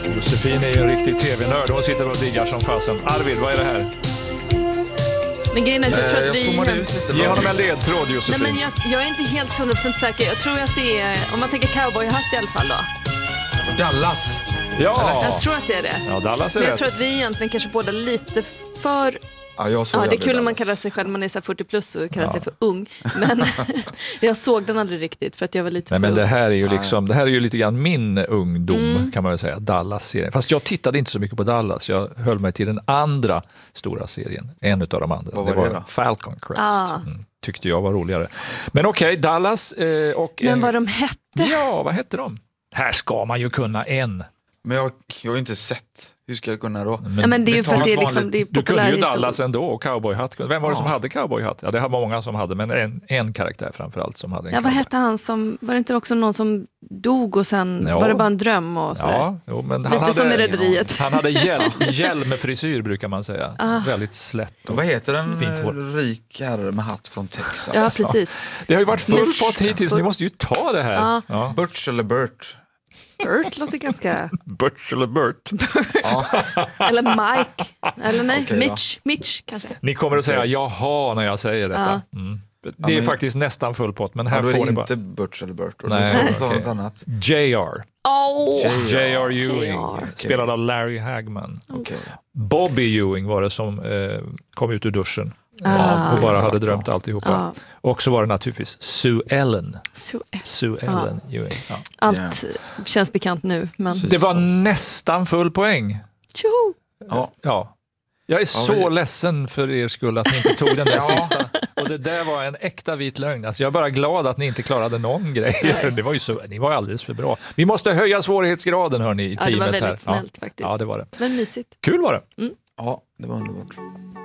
Josefin är ju en riktig tv-nörd. Hon sitter och diggar som fasen. Arvid, vad är det här? Men grejen är att jag tror att Jag vi... zoomade ut lite. Ge honom en ledtråd, Nej, Josefin. men jag är inte helt 100% säker. Jag tror att det är, om man tänker cowboyhatt i alla fall då. Dallas. Ja, Jag tror att det är det. ja, Dallas är Men jag rätt. tror att vi egentligen kanske båda lite för... Ja, jag såg Ja, det är aldrig kul om man Dallas. kallar sig själv, man är så här 40 plus och kallar sig för ung. Men jag såg den aldrig riktigt för att jag var lite Nej, men för det ung. här är ju liksom, det här är ju lite grann min ungdom kan man väl säga, Dallas-serien. Fast jag tittade inte så mycket på Dallas, jag höll mig till den andra stora serien, en av de andra. Vad var det då? Falcon Crest. Ah. Tyckte jag var roligare. Men okej, Dallas och... Men vad de hette? Ja, vad hette de? Här ska man ju kunna en. Men jag har ju inte sett. Hur ska jag kunna då? Ja, men det är ju för att det är, något liksom, det är vanligt. Du kunde populär ju Dallas historia. ändå och cowboyhatt. Vem var det som hade cowboyhatt? Ja, det var många som hade, men en karaktär framförallt som hade en Ja, vad cowboy. hette han som, var det inte också någon som dog och sen Ja. var det bara en dröm och sådär? Ja, jo, men han Lite hade, som i Rederiet. Han hade hjälmfrisyr brukar man säga. Väldigt slätt. Och Vad heter en fint hår. rik herre med hatt från Texas? Ja, precis. Det har ju varit full Men- pott hittills, ni måste ju ta det här. Ja. Ja. Butch eller Burt? Burt låter ganska... Butch eller Burt. Eller Mike. Eller nej, Okej, då. Mitch kanske. Ni kommer att säga jaha när jag säger detta. Det är men- faktiskt nästan full pott, men Ja, här då är får det ni bara... inte Butch eller Burt. Nej, Nej, ta okej. något annat. JR. J.R. Ewing, JR. spelad av Larry Hagman. Okej. Bobby Ewing var det som kom ut ur duschen och bara hade drömt alltihopa. Och så var det naturligtvis Sue Ellen. Sue Ellen Ewing. Ja. Allt känns bekant nu, men... Det var nästan full poäng. Tjoho! Ja. Ja. Jag är så ledsen för er skull att ni inte tog den där sista. Och det där var en äkta vit lögn. Alltså jag är bara glad att ni inte klarade någon grej. Det var ju så, ni var alldeles för bra. Vi måste höja svårighetsgraden hörni i Ja, teamet det var här. väldigt snällt faktiskt. Ja, det var det. Men mysigt. Kul var det. Ja, det var underbart.